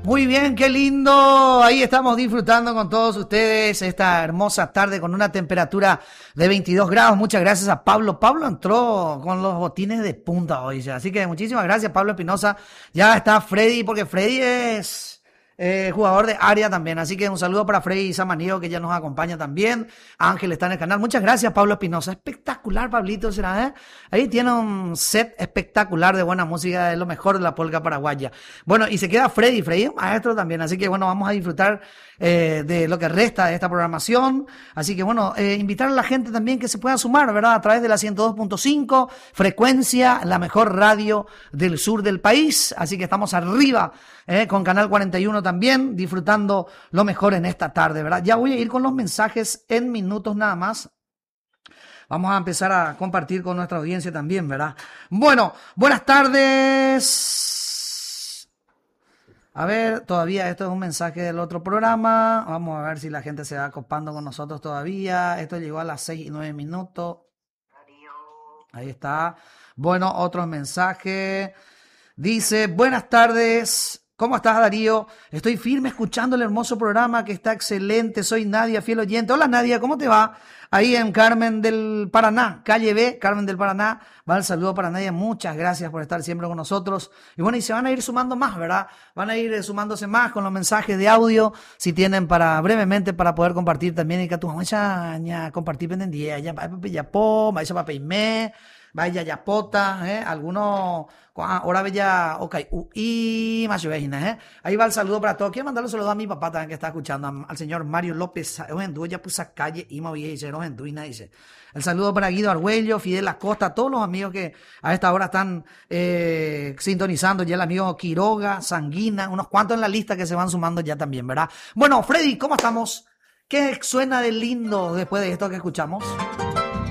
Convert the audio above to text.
Muy bien, qué lindo. Ahí estamos disfrutando con todos ustedes esta hermosa tarde con una temperatura de 22 grados. Muchas gracias a Pablo. Pablo entró con los botines de punta hoy ya. Así que muchísimas gracias, Pablo Espinosa. Ya está Freddy, porque Freddy es jugador de área también. Así que un saludo para Freddy Samaniego, que ya nos acompaña también. Ángel está en el canal. Muchas gracias, Pablo Espinosa. Espectacular, Pablito, ¿será? Ahí tiene un set espectacular de buena música, de lo mejor de la polca paraguaya. Bueno, y se queda Freddy es maestro también. Así que bueno, vamos a disfrutar de lo que resta de esta programación. Así que bueno, invitar a la gente también que se pueda sumar, ¿verdad? A través de la 102.5, frecuencia, la mejor radio del sur del país. Así que estamos arriba, con Canal 41 también, disfrutando lo mejor en esta tarde, ¿verdad? Ya voy a ir con los mensajes en minutos nada más. Vamos a empezar a compartir con nuestra audiencia también, ¿verdad? Bueno, buenas tardes. A ver, todavía esto es un mensaje del otro programa. Vamos a ver si la gente se va acopando con nosotros todavía. Esto llegó a las 6:09. Ahí está. Bueno, otro mensaje. Dice, buenas tardes. ¿Cómo estás, Darío? Estoy firme escuchando el hermoso programa que está excelente. Soy Nadia, fiel oyente. Hola, Nadia, ¿cómo te va? Ahí en Carmen del Paraná, calle B, Carmen del Paraná. Va el saludo para Nadia. Muchas gracias por estar siempre con nosotros. Y bueno, y se van a ir sumando más, ¿verdad? Van a ir sumándose más con los mensajes de audio. Si tienen brevemente para poder compartir también. Y que tú vamos a compartir pendiente. Ya vaya para Peimé. Vaya yapota, algunos, ahora bella, ok, y más ahí va el saludo para todos. Quiero mandarle un saludo a mi papá también que está escuchando, al señor Mario López, ya puso a calle, y me dice, dice. El saludo para Guido Argüello, Fidel Acosta, todos los amigos que a esta hora están sintonizando, ya el amigo Quiroga, Sanguina, unos cuantos en la lista que se van sumando ya también, ¿verdad? Bueno, Freddy, ¿cómo estamos? ¿Qué suena de lindo después de esto que escuchamos?